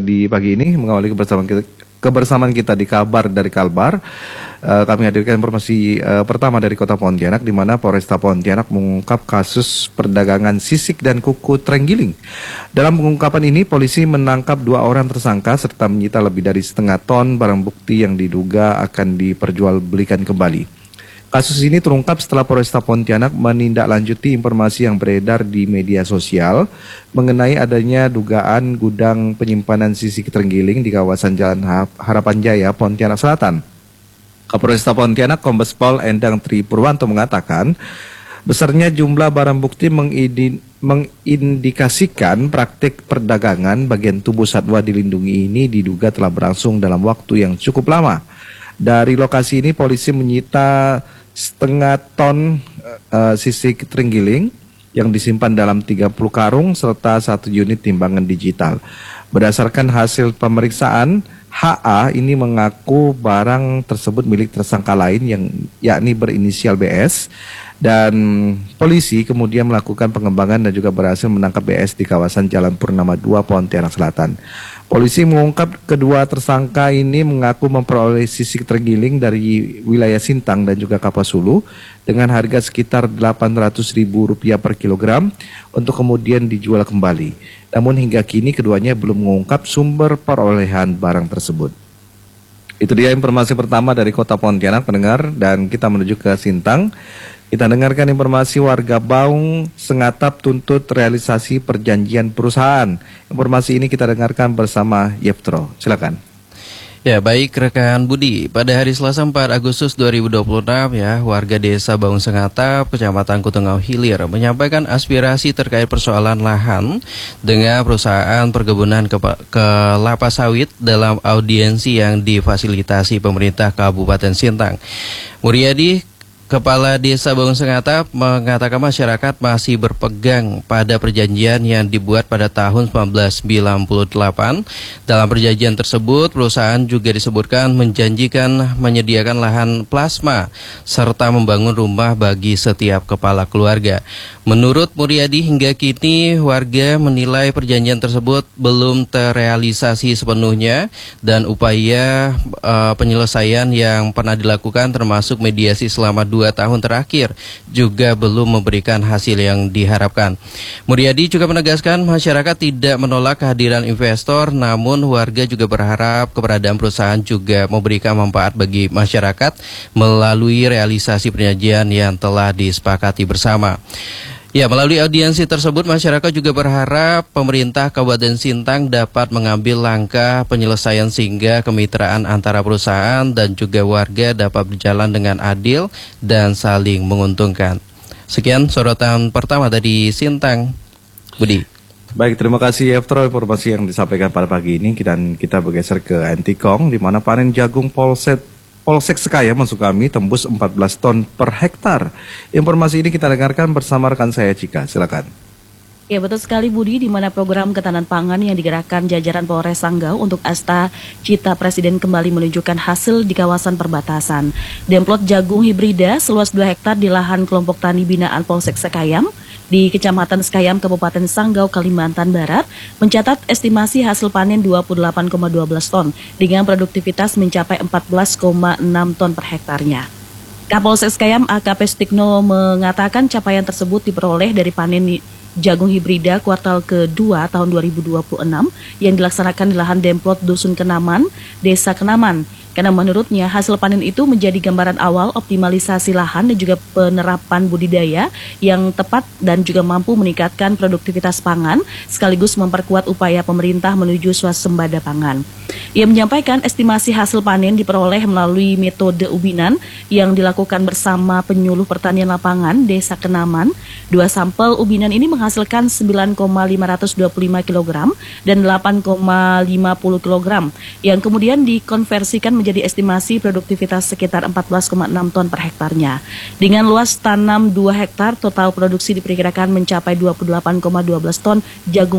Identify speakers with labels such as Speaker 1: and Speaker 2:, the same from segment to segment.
Speaker 1: di pagi ini mengawali kebersamaan kita di kabar dari Kalbar. Kami hadirkan informasi pertama dari Kota Pontianak, di mana Polresta Pontianak mengungkap kasus perdagangan sisik dan kuku terenggiling. Dalam pengungkapan ini, polisi menangkap 2 orang tersangka serta menyita lebih dari setengah ton barang bukti yang diduga akan diperjualbelikan kembali. Kasus ini terungkap setelah Polresta Pontianak menindaklanjuti informasi yang beredar di media sosial mengenai adanya dugaan gudang penyimpanan sisik terenggiling di kawasan Jalan Harapan Jaya, Pontianak Selatan. Kapolresta Pontianak Kombes Pol Endang Tri Purwanto mengatakan, besarnya jumlah barang bukti mengindikasikan praktik perdagangan bagian tubuh satwa dilindungi ini diduga telah berlangsung dalam waktu yang cukup lama. Dari lokasi ini polisi menyita setengah ton sisik terenggiling yang disimpan dalam 30 karung serta 1 unit timbangan digital. Berdasarkan hasil pemeriksaan, HA ini mengaku barang tersebut milik tersangka lain yakni berinisial BS, dan polisi kemudian melakukan pengembangan dan juga berhasil menangkap BS di kawasan Jalan Purnama 2 Pontianak Selatan. Polisi mengungkap kedua tersangka ini mengaku memperoleh sisik terenggiling dari wilayah Sintang dan juga Kapasulu dengan harga sekitar Rp800.000 per kilogram untuk kemudian dijual kembali. Namun hingga kini keduanya belum mengungkap sumber perolehan barang tersebut. Itu dia informasi pertama dari Kota Pontianak, pendengar, dan kita menuju ke Sintang. Kita dengarkan informasi warga Baung Sengatap tuntut realisasi perjanjian perusahaan. Informasi ini kita dengarkan bersama Yeptro. Silakan.
Speaker 2: Ya, baik rekan Budi, pada hari Selasa 4 Agustus 2026 warga desa Baung Sengatap, Kecamatan Kutungau Hilir menyampaikan aspirasi terkait persoalan lahan dengan perusahaan perkebunan kelapa sawit dalam audiensi yang difasilitasi pemerintah Kabupaten Sintang. Muryadi, Kepala Desa Baung Sengatap, mengatakan masyarakat masih berpegang pada perjanjian yang dibuat pada tahun 1998. Dalam perjanjian tersebut, perusahaan juga disebutkan menjanjikan menyediakan lahan plasma serta membangun rumah bagi setiap kepala keluarga. Menurut Muryadi, hingga kini warga menilai perjanjian tersebut belum terrealisasi sepenuhnya dan upaya penyelesaian yang pernah dilakukan termasuk mediasi selama 2 tahun terakhir juga belum memberikan hasil yang diharapkan. Muryadi juga menegaskan masyarakat tidak menolak kehadiran investor, namun warga juga berharap keberadaan perusahaan juga memberikan manfaat bagi masyarakat melalui realisasi perjanjian yang telah disepakati bersama. Ya, melalui audiensi tersebut, masyarakat juga berharap pemerintah Kabupaten Sintang dapat mengambil langkah penyelesaian sehingga kemitraan antara perusahaan dan juga warga dapat berjalan dengan adil dan saling menguntungkan. Sekian sorotan pertama dari Sintang, Budi.
Speaker 1: Baik, terima kasih Yeptro informasi yang disampaikan pada pagi ini, dan kita bergeser ke Antikong, di mana panen jagung Polsek Sekaya maksud kami tembus 14 ton per hektar. Informasi ini kita dengarkan bersama rekan saya Cika. Silakan.
Speaker 3: Ya, betul sekali Budi, di mana program ketahanan pangan yang digerakkan jajaran Polres Sanggau untuk Asta Cita Presiden kembali menunjukkan hasil di kawasan perbatasan. Demplot jagung hibrida seluas 2 hektar di lahan kelompok tani binaan Polsek Sekayam di Kecamatan Sekayam, Kabupaten Sanggau, Kalimantan Barat, mencatat estimasi hasil panen 28,12 ton dengan produktivitas mencapai 14,6 ton per hektarnya. Kapolsek Sekayam AKP Stikno mengatakan capaian tersebut diperoleh dari panen jagung hibrida kuartal kedua tahun 2026 yang dilaksanakan di lahan Demplot Dusun Kenaman, Desa Kenaman. Karena menurutnya hasil panen itu menjadi gambaran awal optimalisasi lahan dan juga penerapan budidaya yang tepat dan juga mampu meningkatkan produktivitas pangan sekaligus memperkuat upaya pemerintah menuju swasembada pangan. Ia menyampaikan estimasi hasil panen diperoleh melalui metode ubinan yang dilakukan bersama penyuluh pertanian lapangan Desa Kenaman. 2 sampel ubinan ini menghasilkan 9,525 kg dan 8,50 kg yang kemudian dikonversikan menjadi estimasi produktivitas sekitar 14,6 ton per hektarnya. Dengan luas tanam 2 hektar, total produksi diperkirakan mencapai 28,12 ton jagung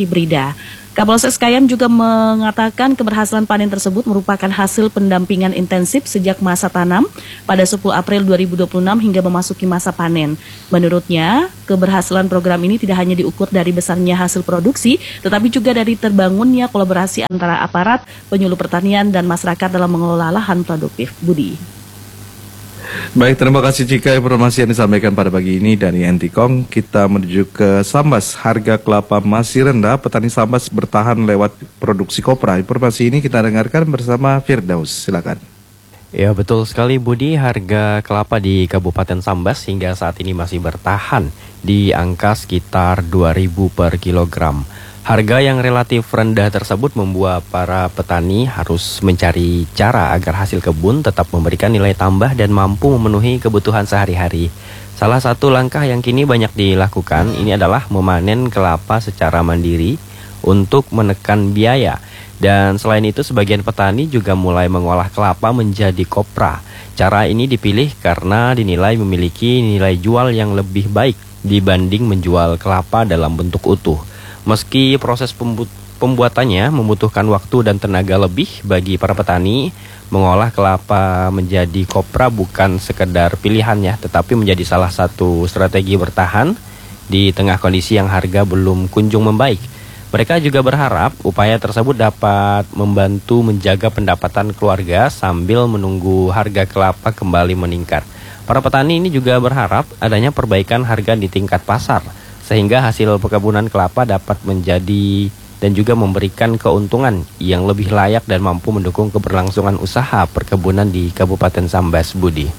Speaker 3: hibrida. Kapolsek Kayan juga mengatakan keberhasilan panen tersebut merupakan hasil pendampingan intensif sejak masa tanam pada 10 April 2026 hingga memasuki masa panen. Menurutnya, keberhasilan program ini tidak hanya diukur dari besarnya hasil produksi, tetapi juga dari terbangunnya kolaborasi antara aparat, penyuluh pertanian, dan masyarakat dalam mengelola lahan produktif. Budi.
Speaker 1: Baik, terima kasih Cika informasi yang disampaikan pada pagi ini dari Antikong. Kita menuju ke Sambas. Harga kelapa masih rendah, petani Sambas bertahan lewat produksi kopra. Informasi ini kita dengarkan bersama Firdaus. Silakan.
Speaker 4: Ya, betul sekali Budi, harga kelapa di Kabupaten Sambas hingga saat ini masih bertahan di angka sekitar 2.000 per kilogram. Harga yang relatif rendah tersebut membuat para petani harus mencari cara agar hasil kebun tetap memberikan nilai tambah dan mampu memenuhi kebutuhan sehari-hari. Salah satu langkah yang kini banyak dilakukan ini adalah memanen kelapa secara mandiri untuk menekan biaya. Dan selain itu sebagian petani juga mulai mengolah kelapa menjadi kopra. Cara ini dipilih karena dinilai memiliki nilai jual yang lebih baik dibanding menjual kelapa dalam bentuk utuh. Meski proses pembuatannya membutuhkan waktu dan tenaga lebih bagi para petani, mengolah kelapa menjadi kopra bukan sekedar pilihan ya, tetapi menjadi salah satu strategi bertahan di tengah kondisi yang harga belum kunjung membaik. Mereka juga berharap upaya tersebut dapat membantu menjaga pendapatan keluarga sambil menunggu harga kelapa kembali meningkat. Para petani ini juga berharap adanya perbaikan harga di tingkat pasar, sehingga hasil perkebunan kelapa dapat menjadi dan juga memberikan keuntungan yang lebih layak dan mampu mendukung keberlangsungan usaha perkebunan di Kabupaten Sambas, Budi.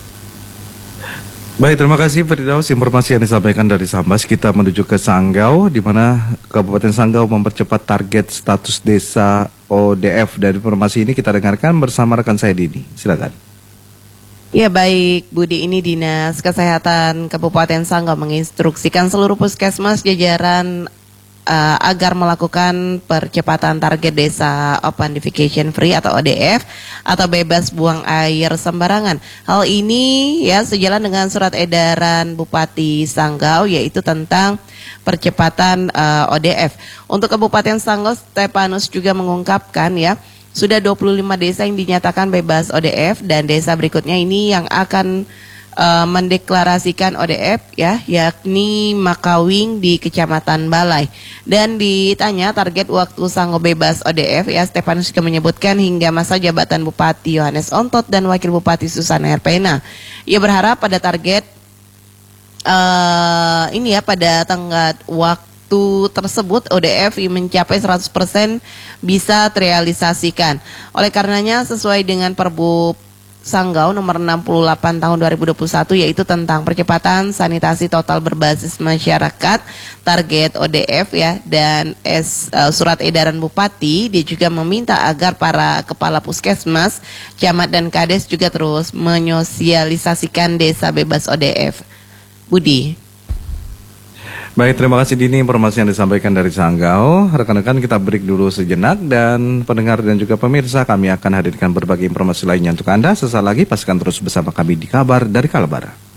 Speaker 1: Baik, terima kasih Firdaus informasi yang disampaikan dari Sambas. Kita menuju ke Sanggau, di mana Kabupaten Sanggau mempercepat target status desa ODF. Dari informasi ini kita dengarkan bersama rekan saya Dini. Silakan.
Speaker 5: Ya baik, Budi, ini Dinas Kesehatan Kabupaten Sanggau menginstruksikan seluruh puskesmas jajaran agar melakukan percepatan target desa Open Defecation Free atau ODF atau bebas buang air sembarangan. Hal ini ya sejalan dengan surat edaran Bupati Sanggau yaitu tentang percepatan ODF. Untuk Kabupaten Sanggau, Stepanus juga mengungkapkan ya, sudah 25 desa yang dinyatakan bebas ODF dan desa berikutnya ini yang akan mendeklarasikan ODF ya, yakni Makawing di Kecamatan Balai. Dan ditanya target waktu Sanggau bebas ODF ya, Stepanus juga menyebutkan hingga masa jabatan Bupati Yohanes Ontot dan Wakil Bupati Susana Herpena. Ia berharap pada target ini ya, pada tenggat waktu tersebut ODF mencapai 100% bisa terrealisasikan. Oleh karenanya sesuai dengan Perbup Sanggau nomor 68 tahun 2021 yaitu tentang percepatan sanitasi total berbasis masyarakat target ODF ya, dan surat edaran Bupati dia juga meminta agar para kepala puskesmas, camat dan kades juga terus menyosialisasikan desa bebas ODF. Budi.
Speaker 1: Baik, terima kasih Dini informasi yang disampaikan dari Sanggau. Rekan-rekan, kita break dulu sejenak dan pendengar dan juga pemirsa kami akan hadirkan berbagai informasi lainnya untuk Anda. Sesaat lagi pastikan terus bersama kami di Kabar dari Kalabara.